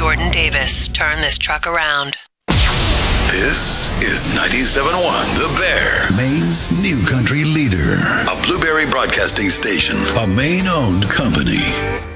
Jordan Davis turn this truck around. This is 97.1 The Bear, Maine's new country leader. A Blueberry Broadcasting Station, a Maine-owned company.